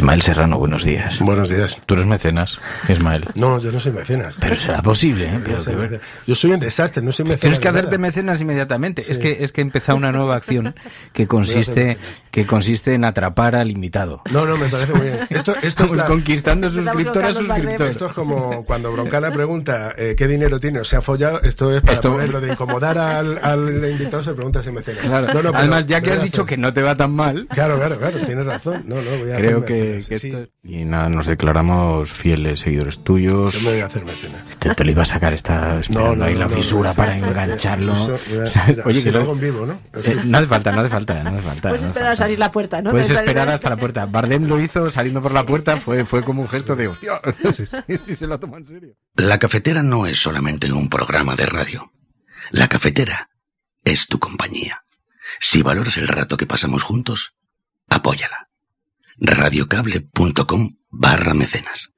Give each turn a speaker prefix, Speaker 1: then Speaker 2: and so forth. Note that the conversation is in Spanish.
Speaker 1: Ismael Serrano, buenos días.
Speaker 2: Buenos días.
Speaker 1: ¿Tú eres mecenas, Ismael?
Speaker 2: No, yo no soy mecenas.
Speaker 1: Pero será posible, ¿eh?
Speaker 2: Yo soy un desastre, no soy mecenas.
Speaker 1: Tienes que hacerte mecenas inmediatamente. Sí. Es que he empezado una nueva acción que consiste en atrapar al invitado.
Speaker 2: No, me parece muy bien. Esto es
Speaker 1: conquistando suscriptor a suscriptor.
Speaker 2: Esto es como cuando Broncana pregunta qué dinero tiene o se ha follado. Esto es para ponerlo de incomodar al invitado, se pregunta si mecenas.
Speaker 1: Claro. No, además, ya que has dicho que no te va tan mal.
Speaker 2: Claro, tienes razón. No, voy a
Speaker 1: creo
Speaker 2: hacer
Speaker 1: que esto... Sí. Y nada, nos declaramos fieles seguidores tuyos.
Speaker 2: Yo me voy a hacer mecenas.
Speaker 1: Te lo iba a sacar, está esperando ahí la fisura para engancharlo.
Speaker 2: Oye, que lo hago en vivo, ¿no?
Speaker 1: No hace falta.
Speaker 3: Puedes esperar a salir la puerta, ¿no?
Speaker 1: Puedes esperar hasta la puerta. Bardem lo hizo saliendo por la puerta, fue como un gesto de hostia, si se lo toma en serio.
Speaker 4: La Cafetera no es solamente un programa de radio. La Cafetera es tu compañía. Si valoras el rato que pasamos juntos, apóyala. radiocable.com/mecenas